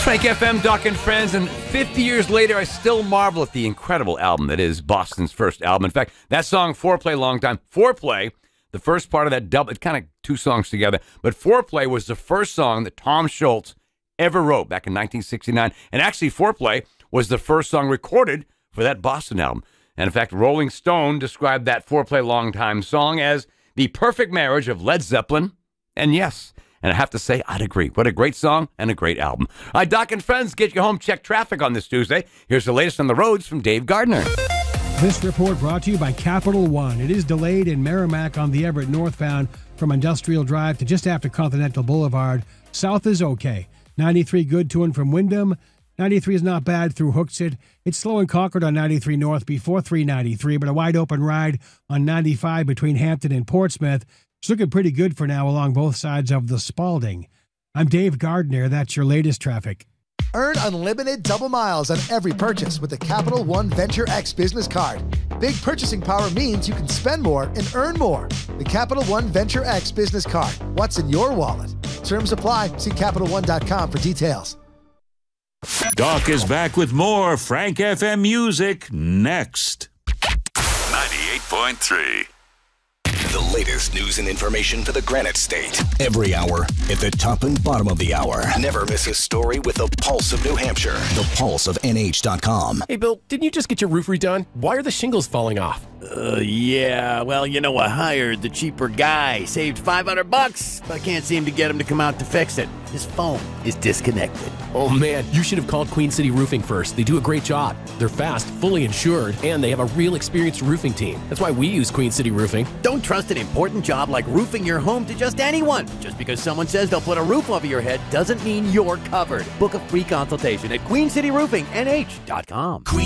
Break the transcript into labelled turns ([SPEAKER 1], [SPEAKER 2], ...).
[SPEAKER 1] Frank FM, Doc and Friends, and 50 years later, I still marvel at the incredible album that is Boston's first album. In fact, that song, Foreplay, Long Time, Foreplay, the first part of that double, it's kind of two songs together, but Foreplay was the first song that Tom Schultz ever wrote back in 1969. And actually, Foreplay was the first song recorded for that Boston album. And in fact, Rolling Stone described that Foreplay, Long Time song as the perfect marriage of Led Zeppelin and Yes. And I have to say, I'd agree. What a great song and a great album. All right, Doc and Friends, get you home, check traffic on this Tuesday. Here's the latest on the roads from Dave Gardner.
[SPEAKER 2] This report brought to you by Capital One. It is delayed in Merrimack on the Everett northbound from Industrial Drive to just after Continental Boulevard. South is okay. 93 good to and from Wyndham. 93 is not bad through Hooksett. It's slow in Concord on 93 north before 393, but a wide open ride on 95 between Hampton and Portsmouth. It's looking pretty good for now along both sides of the Spalding. I'm Dave Gardner. That's your latest traffic.
[SPEAKER 3] Earn unlimited double miles on every purchase with the Capital One Venture X business card. Big purchasing power means you can spend more and earn more. The Capital One Venture X business card. What's in your wallet? Terms apply. See CapitalOne.com for details.
[SPEAKER 4] Doc is back with more Frank FM music next.
[SPEAKER 5] 98.3. The latest news and information for the Granite State. Every hour at the top and bottom of the hour. Never miss a story with the Pulse of New Hampshire. The Pulse of NH.com.
[SPEAKER 6] Hey, Bill, didn't you just get your roof redone? Why are the shingles falling off?
[SPEAKER 7] Yeah. Well, I hired the cheaper guy. Saved $500, but I can't seem to get him to come out to fix it. His phone is disconnected.
[SPEAKER 6] Oh, man, you should have called Queen City Roofing first. They do a great job. They're fast, fully insured, and they have a real experienced roofing team. That's why we use Queen City Roofing.
[SPEAKER 7] Don't trust an important job like roofing your home to just anyone. Just because someone says they'll put a roof over your head doesn't mean you're covered. Book a free consultation at QueenCityRoofingNH.com.
[SPEAKER 5] Queen